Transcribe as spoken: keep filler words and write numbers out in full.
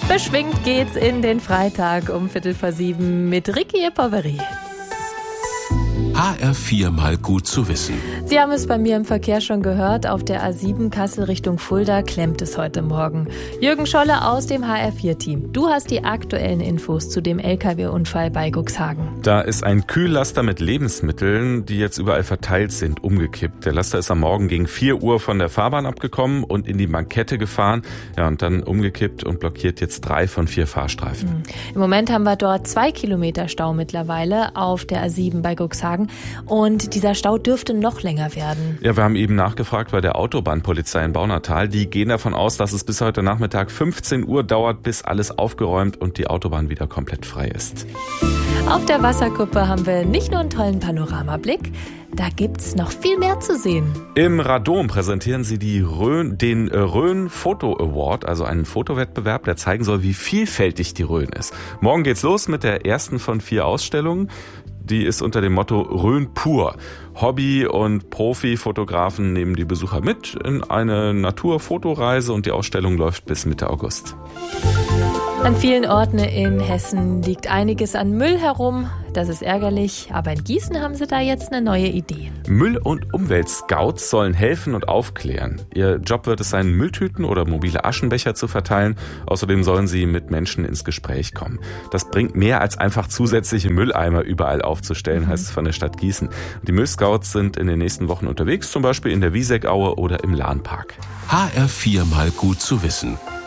Beschwingt geht's in den Freitag um Viertel vor sieben mit Ricky Poveri. H R vier mal gut zu wissen. Sie haben es bei mir im Verkehr schon gehört. Auf der A sieben Kassel Richtung Fulda klemmt es heute Morgen. Jürgen Scholle aus dem H R vier Team. Du hast die aktuellen Infos zu dem L K W-Unfall bei Cuxhagen. Da ist ein Kühllaster mit Lebensmitteln, die jetzt überall verteilt sind, umgekippt. Der Laster ist am Morgen gegen vier Uhr von der Fahrbahn abgekommen und in die Bankette gefahren. Ja, und dann umgekippt und blockiert jetzt drei von vier Fahrstreifen. Mhm. Im Moment haben wir dort zwei Kilometer Stau mittlerweile auf der A sieben bei Cuxhagen. Und dieser Stau dürfte noch länger werden. Ja, wir haben eben nachgefragt bei der Autobahnpolizei in Baunatal. Die gehen davon aus, dass es bis heute Nachmittag fünfzehn Uhr dauert, bis alles aufgeräumt und die Autobahn wieder komplett frei ist. Auf der Wasserkuppe haben wir nicht nur einen tollen Panoramablick, da gibt's noch viel mehr zu sehen. Im Radom präsentieren sie die Rhön, den Rhön Photo Award, also einen Fotowettbewerb, der zeigen soll, wie vielfältig die Rhön ist. Morgen geht's los mit der ersten von vier Ausstellungen. Die ist unter dem Motto Rhön pur. Hobby- und Profi-Fotografen nehmen die Besucher mit in eine Naturfotoreise und die Ausstellung läuft bis Mitte August. An vielen Orten in Hessen liegt einiges an Müll herum. Das ist ärgerlich, aber in Gießen haben sie da jetzt eine neue Idee. Müll- und Umweltscouts sollen helfen und aufklären. Ihr Job wird es sein, Mülltüten oder mobile Aschenbecher zu verteilen. Außerdem sollen sie mit Menschen ins Gespräch kommen. Das bringt mehr als einfach zusätzliche Mülleimer überall aufzustellen, mhm. heißt es von der Stadt Gießen. Die Müllscouts sind in den nächsten Wochen unterwegs, zum Beispiel in der Wieseck-Aue oder im Lahnpark. H R vier mal gut zu wissen.